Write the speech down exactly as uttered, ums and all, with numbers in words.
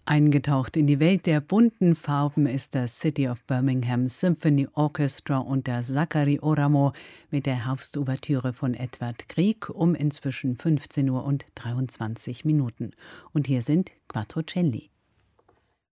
Eingetaucht in die Welt der bunten Farben ist das City of Birmingham Symphony Orchestra unter Zachary Oramo mit der Herbstouvertüre von Edvard Grieg um inzwischen fünfzehn Uhr und dreiundzwanzig Minuten. Und hier sind Quattrocelli.